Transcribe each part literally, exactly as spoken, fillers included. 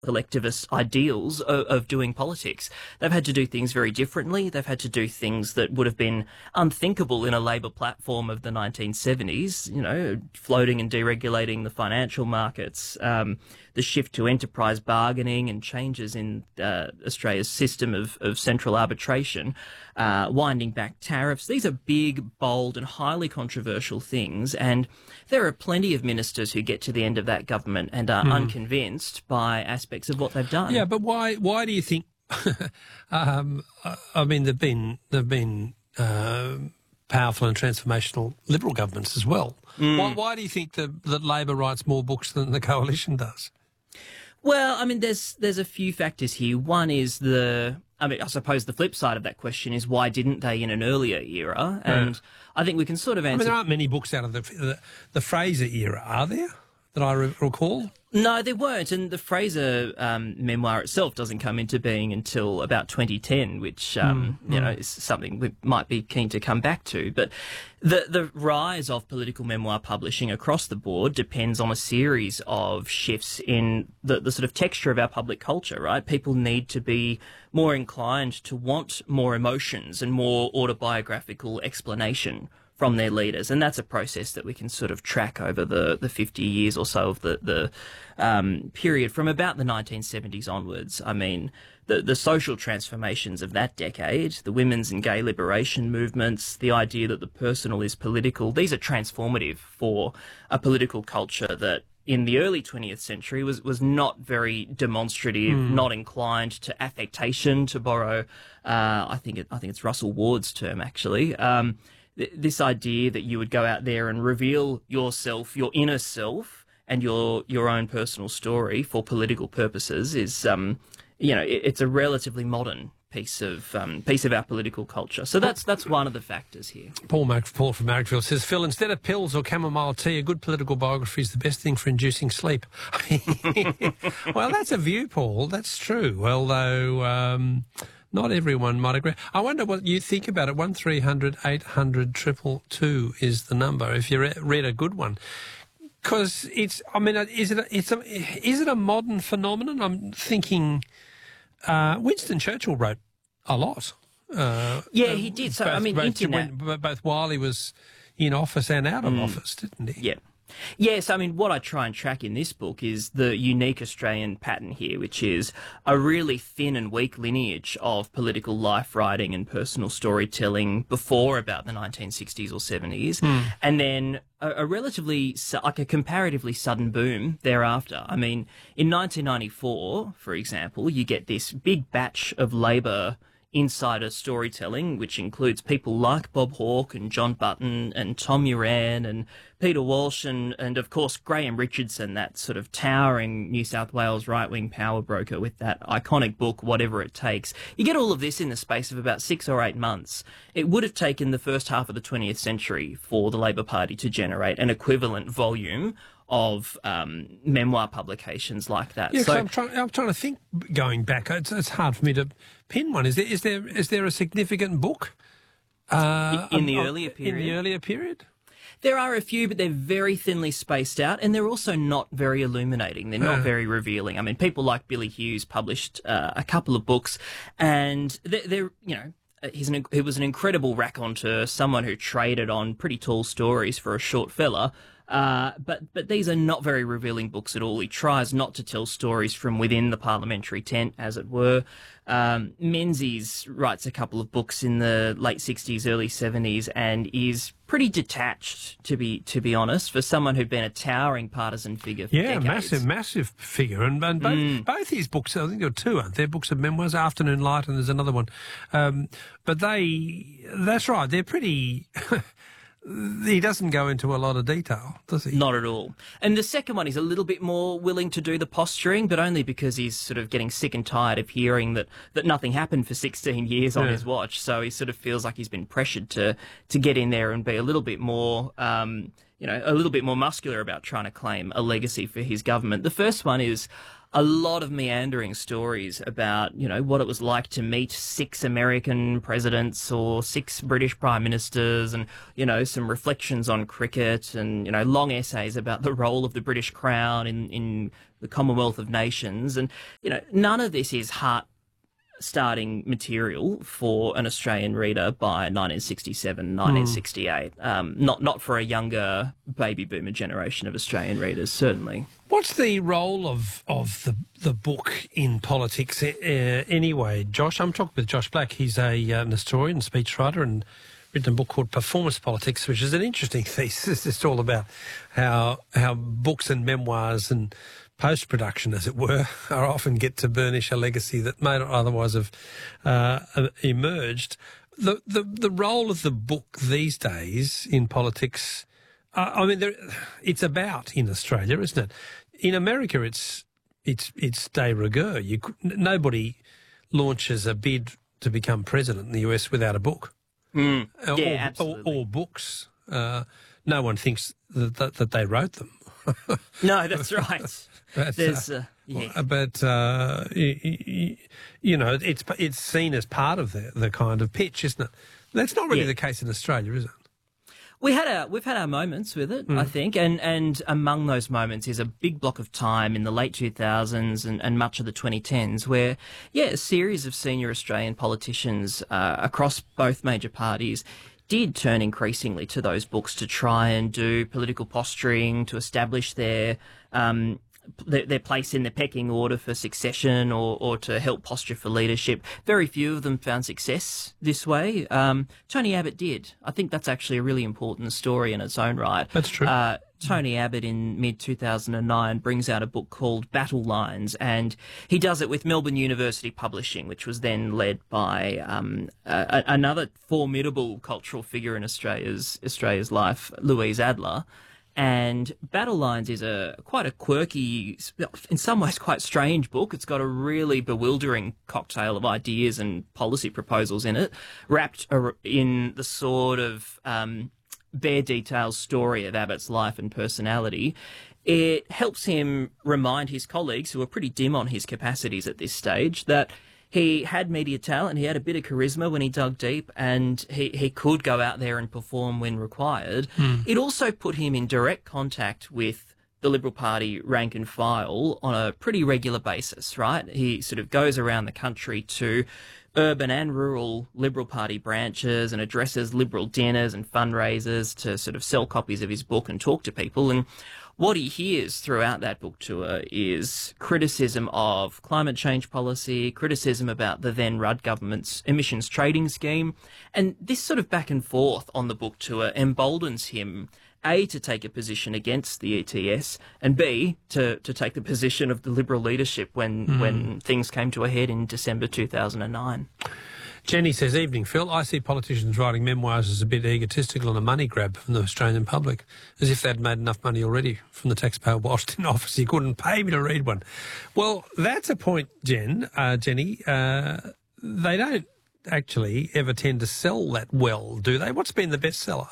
collectivist ideals of, of doing politics. They've had to do things very differently. They've had to do things that would have been unthinkable in a Labor platform of the nineteen seventies, you know, floating and deregulating the financial markets, um, the shift to enterprise bargaining and changes in uh, Australia's system of, of central arbitration, uh, winding back tariffs. These are big, bold and highly controversial things, and there are plenty of ministers who get to the end of that government and are mm. unconvinced by aspects of what they've done. Yeah, but why why do you think, um, I mean, there've been, there've been uh, powerful and transformational Liberal governments as well. Mm. Why, why do you think that, that Labor writes more books than the Coalition does? Well, I mean, there's there's a few factors here. One is the, I mean, I suppose the flip side of that question is why didn't they in an earlier era? And yeah. I think we can sort of answer... I mean, there aren't many books out of the the, the Fraser era, are there, that I re recall? No, there weren't, and the Fraser um, memoir itself doesn't come into being until about twenty ten, which um, mm, you mm. know is something we might be keen to come back to. But the the rise of political memoir publishing across the board depends on a series of shifts in the the sort of texture of our public culture. Right, people need to be more inclined to want more emotions and more autobiographical explanation from their leaders, and that's a process that we can sort of track over the, the fifty years or so of the, the um, period from about the nineteen seventies onwards. I mean, the, the social transformations of that decade, the women's and gay liberation movements, the idea that the personal is political, these are transformative for a political culture that in the early twentieth century was, was not very demonstrative, mm. not inclined to affectation, to borrow, uh, I think it, I think it's Russell Ward's term, actually. Um, This idea that you would go out there and reveal yourself, your inner self, and your your own personal story for political purposes is, um, you know, it, it's a relatively modern piece of um, piece of our political culture. So that's that's one of the factors here. Paul Mac Paul from Marrickville says, Phil, instead of pills or chamomile tea, a good political biography is the best thing for inducing sleep. Well, that's a view, Paul. That's true. Although. Um, Not everyone might agree. I wonder what you think about it. One three hundred eight hundred triple two is the number if you re read a good one. Because it's, I mean, is it a, it's a, is it a modern phenomenon? I'm thinking uh, Winston Churchill wrote a lot. Uh, yeah, he did. So, both, I mean, both, internet... when, both while he was in office and out of mm. office, didn't he? Yeah. Yes, I mean, what I try and track in this book is the unique Australian pattern here, which is a really thin and weak lineage of political life writing and personal storytelling before about the nineteen sixties or seventies, mm. and then a, a relatively, like a comparatively sudden boom thereafter. I mean, in nineteen ninety-four, for example, you get this big batch of Labor insider storytelling, which includes people like Bob Hawke and John Button and Tom Uran and Peter Walsh and, and of course, Graham Richardson, that sort of towering New South Wales right-wing power broker with that iconic book, Whatever It Takes. You get all of this in the space of about six or eight months. It would have taken the first half of the twentieth century for the Labor Party to generate an equivalent volume of um, memoir publications like that. Yeah, so I'm trying. I'm trying to think. Going back, it's, it's hard for me to pin one. Is there? Is there? Is there a significant book uh, in, in the um, earlier period? In the earlier period, there are a few, but they're very thinly spaced out, and they're also not very illuminating. They're not uh. very revealing. I mean, people like Billy Hughes published uh, a couple of books, and they're, they're you know. He's an, he was an incredible raconteur, someone who traded on pretty tall stories for a short fella. Uh, but but these are not very revealing books at all. He tries not to tell stories from within the parliamentary tent, as it were. Um, Menzies writes a couple of books in the late sixties, early seventies, and is pretty detached, to be to be honest, for someone who'd been a towering partisan figure for yeah, decades. massive, massive figure. And, and both, mm. both his books, I think there are two, aren't there? Books of memoirs, Afternoon Light, and there's another one. Um, but they, that's right, they're pretty... He doesn't go into a lot of detail, does he? Not at all. And the second one, he's a little bit more willing to do the posturing, but only because he's sort of getting sick and tired of hearing that, that nothing happened for sixteen years on yeah. his watch. So he sort of feels like he's been pressured to, to get in there and be a little bit more, um, you know, a little bit more muscular about trying to claim a legacy for his government. The first one is a lot of meandering stories about, you know, what it was like to meet six American presidents or six British prime ministers, and, you know, some reflections on cricket, and, you know, long essays about the role of the British Crown in, in the Commonwealth of Nations. And, you know, none of this is heart starting material for an Australian reader by nineteen sixty-seven, nineteen sixty-eight. Mm. Um, not not for a younger baby boomer generation of Australian readers, certainly. What's the role of of the the book in politics uh, anyway, Josh? I'm talking with Josh Black. He's a uh, an historian, speechwriter, and written a book called Performance Politics, which is an interesting thesis. It's all about how how books and memoirs and post-production, as it were, are often get to burnish a legacy that may not otherwise have uh, emerged. The, the the role of the book these days in politics, uh, I mean, there, it's about in Australia, isn't it? In America, it's it's it's de rigueur. You nobody launches a bid to become president in the U S without a book. Mm. Uh, yeah, or, absolutely. Or, or books. Uh, no one thinks that, that, that they wrote them. No, that's right. But, There's, uh, uh, yeah. but uh, you, you know, it's it's seen as part of the the kind of pitch, isn't it? That's not really Yeah. the case in Australia, is it? We had our, we've had our moments with it, mm. I think, and, and among those moments is a big block of time in the late two thousands and, and much of the twenty tens where, yeah, a series of senior Australian politicians uh, across both major parties did turn increasingly to those books to try and do political posturing, to establish their um, their, their place in the pecking order for succession, or, or to help posture for leadership. Very few of them found success this way. Um, Tony Abbott did. I think that's actually a really important story in its own right. That's true. Uh, Tony Abbott in mid two thousand nine brings out a book called Battle Lines, and he does it with Melbourne University Publishing, which was then led by um, a, another formidable cultural figure in Australia's Australia's life, Louise Adler. And Battle Lines is a quite a quirky, in some ways quite strange book. It's got a really bewildering cocktail of ideas and policy proposals in it, wrapped in the sort of um, bare details story of Abbott's life and personality. It helps him remind his colleagues, who are pretty dim on his capacities at this stage, that he had media talent, he had a bit of charisma when he dug deep, and he, he could go out there and perform when required. Mm. It also put him in direct contact with the Liberal Party rank and file on a pretty regular basis, right? He sort of goes around the country to urban and rural Liberal Party branches and addresses Liberal dinners and fundraisers to sort of sell copies of his book and talk to people. And what he hears throughout that book tour is criticism of climate change policy, criticism about the then Rudd government's emissions trading scheme. And this sort of back and forth on the book tour emboldens him, A, to take a position against the E T S, and B, to, to take the position of the Liberal leadership when, mm. when things came to a head in December two thousand nine. Jenny says, evening, Phil. I see politicians writing memoirs as a bit egotistical and a money grab from the Australian public, as if they'd made enough money already from the taxpayer whilst in office. He couldn't pay me to read one. Well, that's a point, Jen, uh, Jenny. Uh, they don't actually ever tend to sell that well, do they? What's been the bestseller?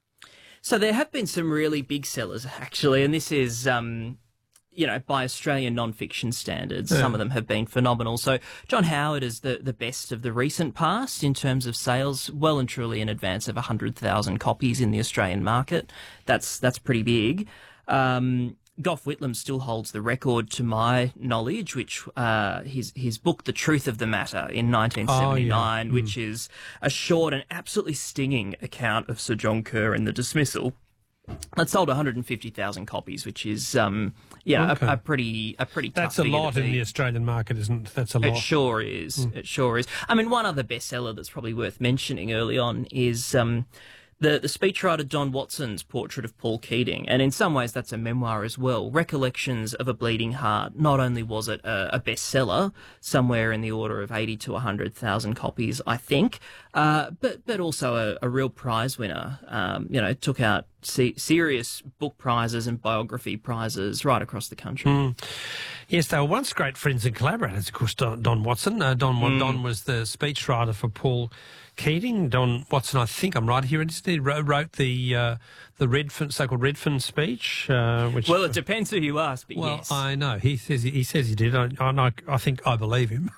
So there have been some really big sellers, actually, and this is, um, you know, by Australian non-fiction standards, yeah. Some of them have been phenomenal. So John Howard is the, the best of the recent past in terms of sales, well and truly in advance of one hundred thousand copies in the Australian market. That's that's pretty big. Um, Gough Whitlam still holds the record, to my knowledge, which uh, his his book, The Truth of the Matter, in nineteen seventy-nine, oh, yeah. mm. which is a short and absolutely stinging account of Sir John Kerr and the dismissal. That sold one hundred fifty thousand copies, which is, um, yeah, okay. a, a pretty, a pretty tough That's a lot in the Australian market, isn't it? That's a lot. It sure is. Mm. It sure is. I mean, one other bestseller that's probably worth mentioning early on is um, the the speechwriter Don Watson's Portrait of Paul Keating, and in some ways that's a memoir as well. Recollections of a Bleeding Heart. Not only was it a, a bestseller, somewhere in the order of eighty to one hundred thousand copies, I think, uh, but but also a, a real prize winner. Um, you know, took out se- serious book prizes and biography prizes right across the country. Mm. Yes, they were once great friends and collaborators, of course, Don, Don Watson. Uh, Don, mm. Don was the speechwriter for Paul Keating, Don Watson, I think I'm right here, he wrote the uh, the Redfern, so-called Redfern speech. Uh, which, well, it depends who you ask, but well, yes. I know. He says he says he did. I, I, I think I believe him.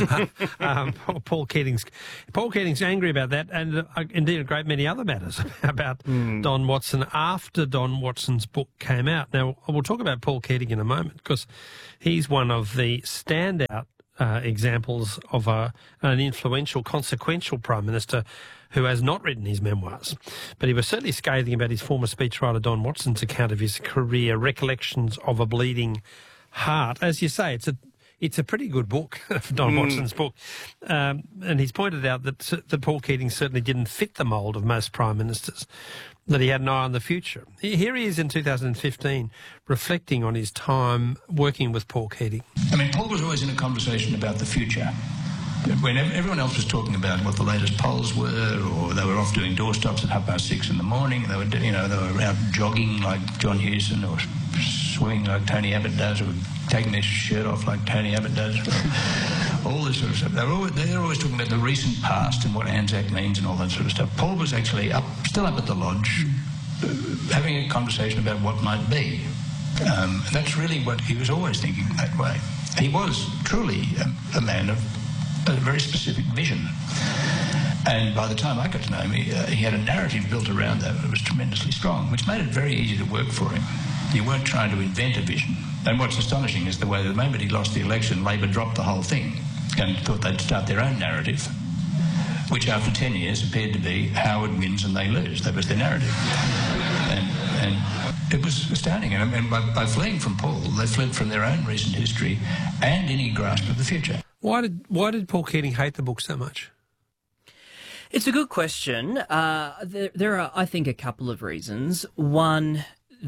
um, Paul Keating's Paul Keating's angry about that, and uh, indeed a great many other matters about mm. Don Watson after Don Watson's book came out. Now, we'll talk about Paul Keating in a moment because he's one of the standout Uh, examples of a, an influential, consequential Prime Minister who has not written his memoirs. But he was certainly scathing about his former speechwriter Don Watson's account of his career, Recollections of a Bleeding Heart. As you say, it's a it's a pretty good book, Don mm. Watson's book. Um, and he's pointed out that, that Paul Keating certainly didn't fit the mould of most Prime Ministers, that he had an eye on the future. Here he is in two thousand fifteen, reflecting on his time working with Paul Keating. I mean, Paul was always in a conversation about the future. When everyone else was talking about what the latest polls were, or they were off doing doorstops at half past six in the morning, they were, you know, they were out jogging like John Hewson, or swimming like Tony Abbott does, or taking their shirt off like Tony Abbott does. All this sort of stuff. They were always, they were always talking about the recent past and what Anzac means and all that sort of stuff. Paul was actually up, still up at the lodge, uh, having a conversation about what might be. Um, and that's really what he was always thinking that way. He was truly a, a man of a very specific vision. And by the time I got to know him, he, uh, he had a narrative built around that that was tremendously strong, which made it very easy to work for him. You weren't trying to invent a vision. And what's astonishing is the way that the moment he lost the election, Labor dropped the whole thing and thought they'd start their own narrative, which after ten years appeared to be Howard wins and they lose. That was their narrative. And, and it was astounding. And, and by, by fleeing from Paul, they fled from their own recent history and any grasp of the future. Why did why did Paul Keating hate the book so much? It's a good question. Uh, there, there are, I think, a couple of reasons. One,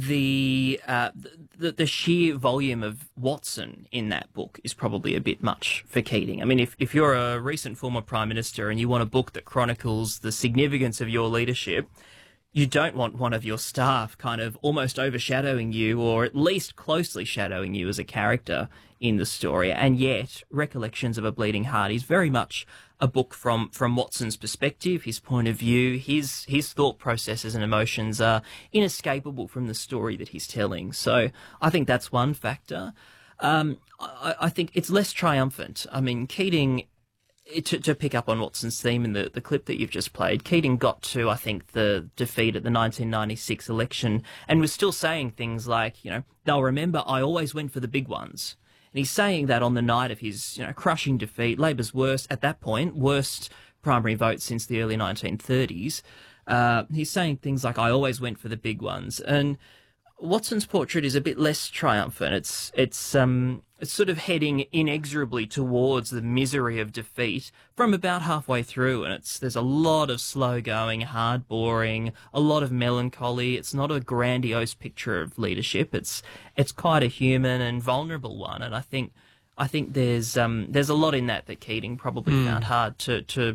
the, uh, the the sheer volume of Watson in that book is probably a bit much for Keating. I mean, if, if you're a recent former Prime Minister and you want a book that chronicles the significance of your leadership, you don't want one of your staff kind of almost overshadowing you, or at least closely shadowing you as a character in the story. And yet, Recollections of a Bleeding Heart is very much a book from, from Watson's perspective, his point of view. His his thought processes and emotions are inescapable from the story that he's telling. So I think that's one factor. Um, I, I think it's less triumphant. I mean, Keating, to, to pick up on Watson's theme in the, the clip that you've just played, Keating got to, I think, the defeat at the nineteen ninety-six election and was still saying things like, you know, they'll remember I always went for the big ones. And he's saying that on the night of his, you know, crushing defeat, Labor's worst, at that point, worst primary vote since the early nineteen thirties. Uh, he's saying things like, I always went for the big ones. And Watson's portrait is a bit less triumphant. It's it's um it's sort of heading inexorably towards the misery of defeat from about halfway through, and it's there's a lot of slow going, hard boring, a lot of melancholy. It's not a grandiose picture of leadership. It's it's quite a human and vulnerable one, and I think I think there's um there's a lot in that that Keating probably mm. found hard to to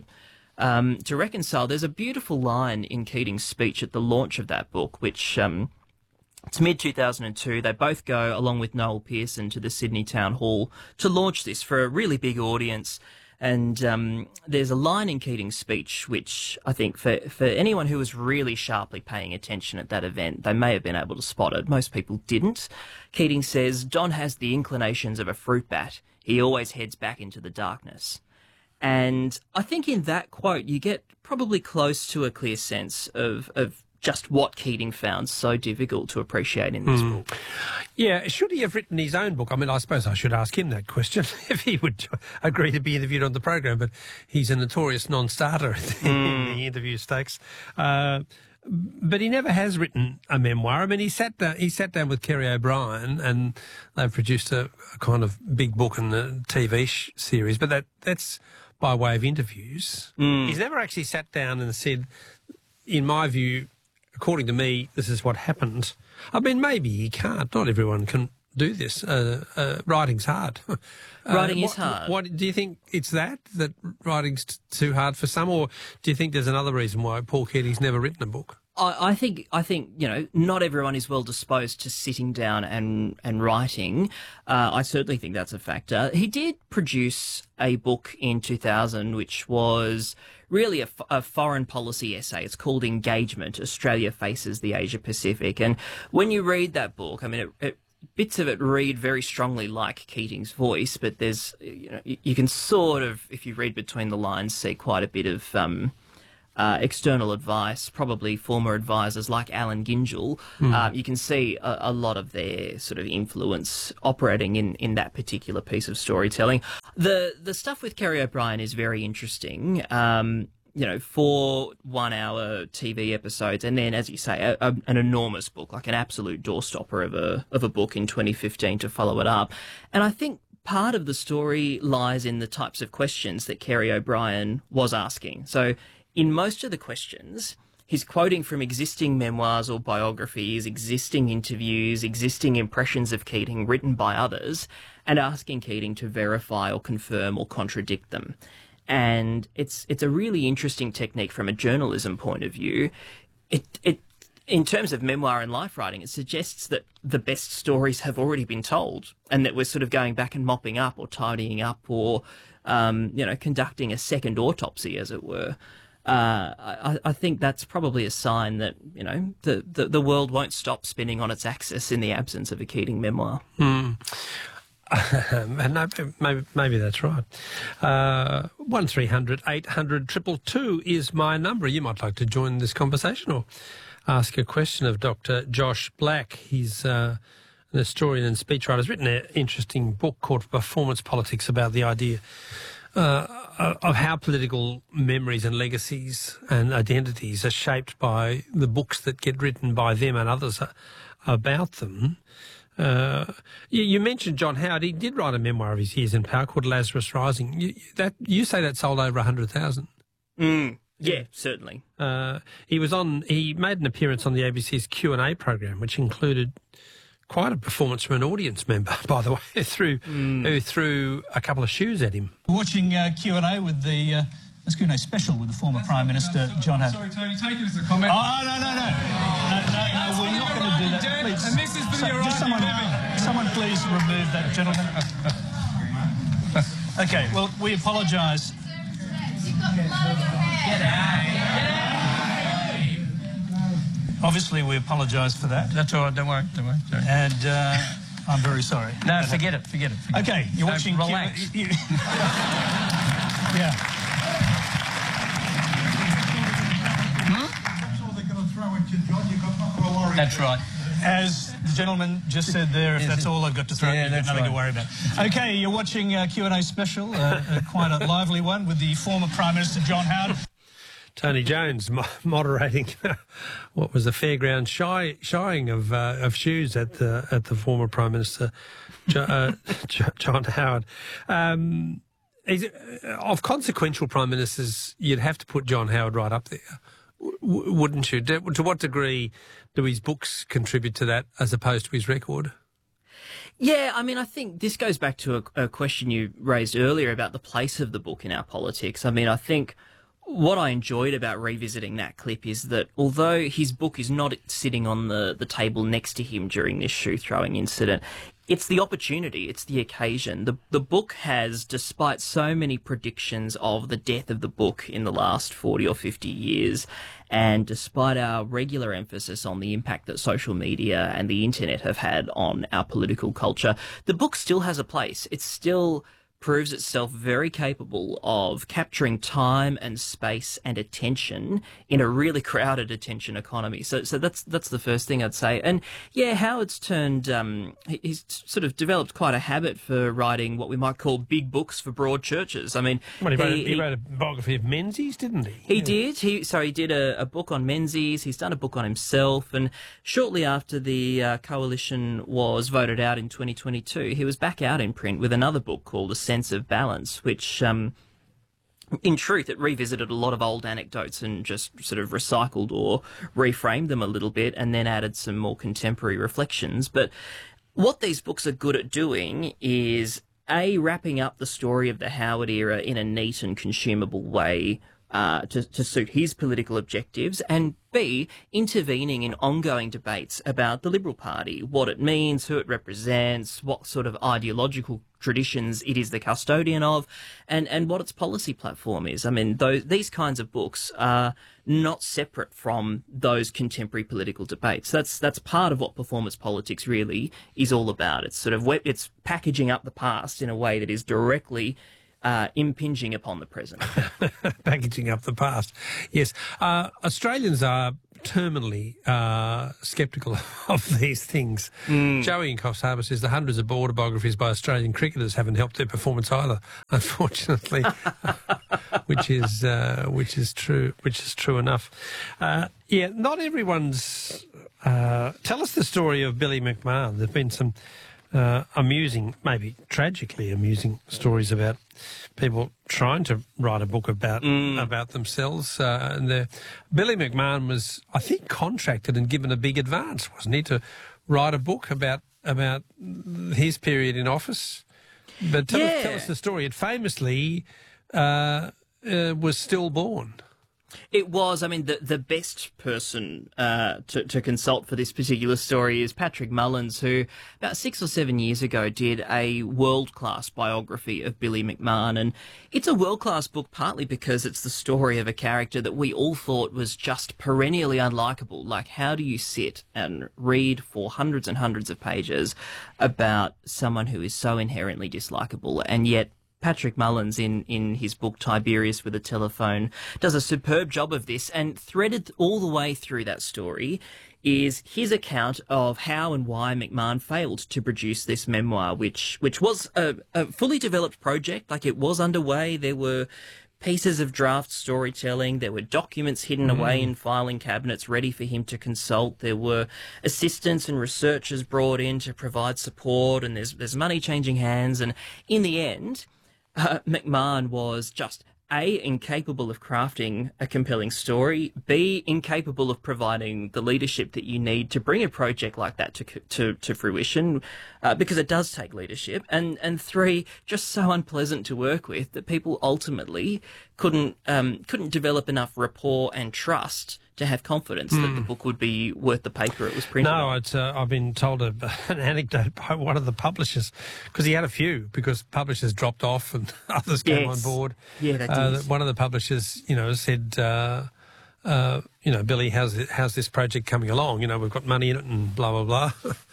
um to reconcile. There's a beautiful line in Keating's speech at the launch of that book, which um. It's mid two thousand two. They both go, along with Noel Pearson, to the Sydney Town Hall to launch this for a really big audience. And um, there's a line in Keating's speech which I think for, for anyone who was really sharply paying attention at that event, they may have been able to spot it. Most people didn't. Keating says, Don has the inclinations of a fruit bat. He always heads back into the darkness. And I think in that quote you get probably close to a clear sense of, of just what Keating found so difficult to appreciate in this mm. book. Yeah, should he have written his own book? I mean, I suppose I should ask him that question if he would agree to be interviewed on the program, but he's a notorious non-starter mm. in the interview stakes. Uh, but he never has written a memoir. I mean, he sat down, he sat down with Kerry O'Brien and they've produced a, a kind of big book and a T V sh- series, but that that's by way of interviews. Mm. He's never actually sat down and said, in my view, according to me, this is what happened. I mean, maybe he can't. Not everyone can do this. Uh, uh, writing's hard. uh, Writing what, is hard. What, do you think it's that, that writing's t- too hard for some, or do you think there's another reason why Paul Keating's never written a book? I, I think I think you know not everyone is well disposed to sitting down and and writing. Uh, I certainly think that's a factor. He did produce a book in two thousand, which was really a, a foreign policy essay. It's called Engagement: Australia Faces the Asia Pacific. And when you read that book, I mean, it, it, bits of it read very strongly like Keating's voice, but there's you know you, you can sort of, if you read between the lines, see quite a bit of Um, Uh, external advice, probably former advisors like Alan Gingell. Mm. Uh, you can see a, a lot of their sort of influence operating in, in that particular piece of storytelling. The the stuff with Kerry O'Brien is very interesting. Um, you know, four one-hour T V episodes, and then, as you say, a, a, an enormous book, like an absolute doorstopper of a of a book in twenty fifteen to follow it up. And I think part of the story lies in the types of questions that Kerry O'Brien was asking. So, in most of the questions, he's quoting from existing memoirs or biographies, existing interviews, existing impressions of Keating written by others, and asking Keating to verify or confirm or contradict them. And it's it's a really interesting technique from a journalism point of view. It it in terms of memoir and life writing, it suggests that the best stories have already been told, and that we're sort of going back and mopping up or tidying up or um, you know conducting a second autopsy, as it were. Uh, I, I think that's probably a sign that, you know, the, the, the world won't stop spinning on its axis in the absence of a Keating memoir. Mm. and no, maybe, maybe that's right. Uh, one three hundred eight hundred two two two is my number. You might like to join this conversation or ask a question of Doctor Josh Black. He's uh, an historian and speechwriter. He's written an interesting book called Performance Politics about the idea Uh, of how political memories and legacies and identities are shaped by the books that get written by them and others about them. Uh, you, you mentioned John Howard. He did write a memoir of his years in power called Lazarus Rising. You, that, you say that sold over one hundred thousand. Mm, yeah, certainly. Uh, he was on. He made an appearance on the A B C's Q and A program, which included quite a performance from an audience member, by the way, threw, mm. who threw a couple of shoes at him. Watching uh, Q and A with the uh, let's Q and A special with the former Prime Minister John Howard. Sorry, Tony, take it as a comment. Oh no no no, no, no, no we're not going to do that. Please, and this is for so, your just someone, someone please remove that gentleman. Okay, well we apologise. Obviously, we apologise for that. That's all right, don't worry, don't worry. Sorry. And uh, I'm very sorry. No, forget it, forget it. Forget okay, you're no, watching... Relax. Q- you, yeah. Hmm? That's right. As the gentleman just said there, if yes, that's all I've got to throw, yeah, you've got nothing right. to worry about. Okay, you're watching uh, Q and A special, uh, uh, quite a lively one, with the former Prime Minister John Howard. Tony Jones mo- moderating what was the fairground shy, shying of uh, of shoes at the at the former Prime Minister jo- uh, John Howard. Um, he's, uh, of consequential Prime Ministers, you'd have to put John Howard right up there, w- wouldn't you? To, to what degree do his books contribute to that as opposed to his record? Yeah, I mean, I think this goes back to a, a question you raised earlier about the place of the book in our politics. I mean, I think what I enjoyed about revisiting that clip is that although his book is not sitting on the, the table next to him during this shoe-throwing incident, it's the opportunity, it's the occasion. The the book has, despite so many predictions of the death of the book in the last forty or fifty years, and despite our regular emphasis on the impact that social media and the internet have had on our political culture, the book still has a place. It's still proves itself very capable of capturing time and space and attention in a really crowded attention economy. So, so that's that's the first thing I'd say. And yeah, Howard's turned, um, he's sort of developed quite a habit for writing what we might call big books for broad churches. I mean, well, he, wrote, he, he wrote a biography of Menzies, didn't he? He yeah. did. He so he did a, a book on Menzies. He's done a book on himself. And shortly after the uh, coalition was voted out in twenty twenty-two, he was back out in print with another book called A Sense of Balance, which um, in truth it revisited a lot of old anecdotes and just sort of recycled or reframed them a little bit and then added some more contemporary reflections. But what these books are good at doing is A, wrapping up the story of the Howard era in a neat and consumable way uh, to, to suit his political objectives, and B, intervening in ongoing debates about the Liberal Party, what it means, who it represents, what sort of ideological traditions it is the custodian of, and, and what its policy platform is. I mean, those, these kinds of books are not separate from those contemporary political debates. That's that's part of what performance politics really is all about. It's sort of it's packaging up the past in a way that is directly uh, impinging upon the present. Packaging up the past, yes. Uh, Australians are terminally uh, sceptical of these things. Mm. Joey in Coffs Harbour says the hundreds of autobiographies by Australian cricketers haven't helped their performance either, unfortunately, which is uh, which is true, which is true enough. Uh, yeah, not everyone's. Uh, tell us the story of Billy McMahon. There've been some uh, amusing, maybe tragically amusing stories about people trying to write a book about mm. about themselves. Uh, and the, Billy McMahon was, I think, contracted and given a big advance, wasn't he, to write a book about about his period in office? But tell, yeah. us, tell us the story. It famously uh, uh, was stillborn. It was. I mean, the the best person uh, to, to consult for this particular story is Patrick Mullins, who about six or seven years ago did a world-class biography of Billy McMahon. And it's a world-class book partly because it's the story of a character that we all thought was just perennially unlikable. Like, how do you sit and read for hundreds and hundreds of pages about someone who is so inherently dislikable, and yet Patrick Mullins, in, in his book Tiberius with a Telephone, does a superb job of this, and threaded all the way through that story is his account of how and why McMahon failed to produce this memoir, which which was a, a fully developed project. Like, it was underway. There were pieces of draft storytelling. There were documents hidden mm. away in filing cabinets ready for him to consult. There were assistants and researchers brought in to provide support, and there's there's money changing hands. And in the end, Uh, McMahon was just A, incapable of crafting a compelling story, B, incapable of providing the leadership that you need to bring a project like that to to, to fruition, uh, because it does take leadership, and, and three, just so unpleasant to work with that people ultimately couldn't um, couldn't develop enough rapport and trust to have confidence mm. that the book would be worth the paper it was printed no, on. It's, uh, I've been told a, an anecdote by one of the publishers, because he had a few, because publishers dropped off and others came yes. on board. Yeah, that uh, is. One of the publishers, you know, said, uh, uh, you know, Billy, how's, it, how's this project coming along? You know, we've got money in it and blah, blah, blah.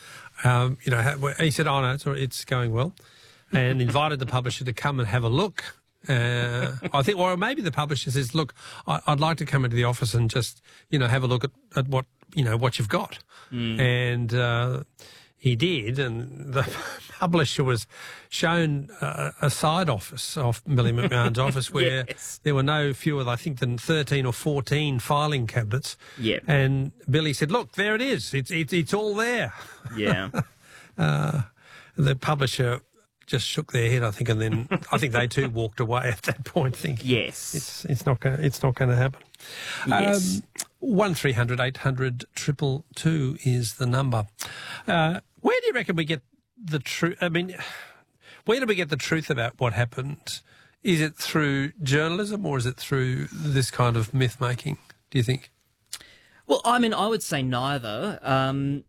um, you know, he said, oh, no, it's, it's going well, and invited the publisher to come and have a look. Uh, I think, or maybe the publisher says, look, I, I'd like to come into the office and just, you know, have a look at, at what, you know, what you've got. Mm. And uh, he did, and the publisher was shown uh, a side office of Billy McMahon's office where yes. there were no fewer, I think, than thirteen or fourteen filing cabinets. Yeah. And Billy said, look, there it is. It's, it's, it's all there. Yeah. uh, the publisher just shook their head, I think, and then I think they too walked away at that point, thinking, yes, it's it's not going it's not going to happen. Yes. Um, one three hundred eight hundred triple two is the number. Uh, where do you reckon we get the truth? I mean, where do we get the truth about what happened? Is it through journalism, or is it through this kind of myth making, do you think? Well, I mean, I would say neither. Um,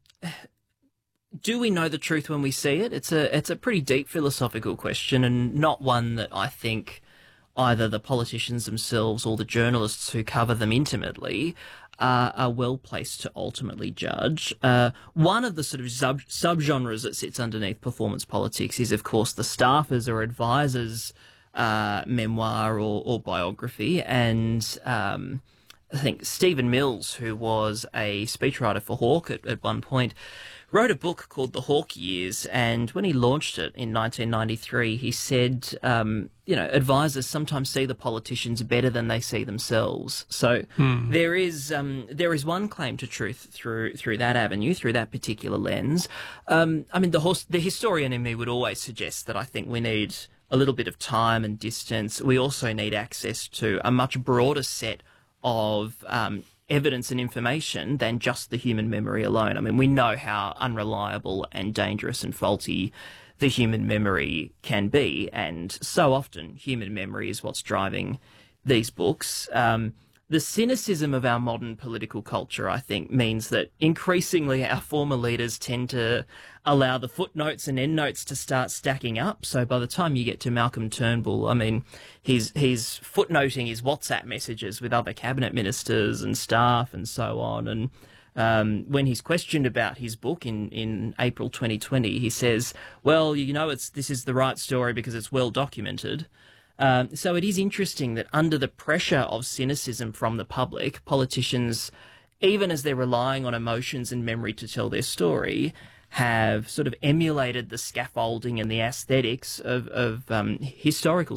Do we know the truth when we see it? It's a it's a pretty deep philosophical question, and not one that I think either the politicians themselves or the journalists who cover them intimately uh, are well placed to ultimately judge. Uh, one of the sort of sub subgenres that sits underneath performance politics is, of course, the staffers or advisors' uh, memoir or, or biography, and um, I think Stephen Mills, who was a speechwriter for Hawke at, at one point, wrote a book called The Hawke Years, and when he launched it in nineteen ninety-three, he said, um, you know, advisors sometimes see the politicians better than they see themselves. So hmm. there is um, there is one claim to truth through through that avenue, through that particular lens. Um, I mean, the, horse, the historian in me would always suggest that I think we need a little bit of time and distance. We also need access to a much broader set of um, evidence and information than just the human memory alone. I mean, we know how unreliable and dangerous and faulty the human memory can be, and so often human memory is what's driving these books. Um, the cynicism of our modern political culture, I think, means that increasingly our former leaders tend to allow the footnotes and endnotes to start stacking up. So by the time you get to Malcolm Turnbull, I mean, he's he's footnoting his WhatsApp messages with other cabinet ministers and staff and so on. And um, when he's questioned about his book in, in April twenty twenty, he says, well, you know, it's this is the right story because it's well documented. Um, so it is interesting that under the pressure of cynicism from the public, politicians, even as they're relying on emotions and memory to tell their story, have sort of emulated the scaffolding and the aesthetics of, of um, historical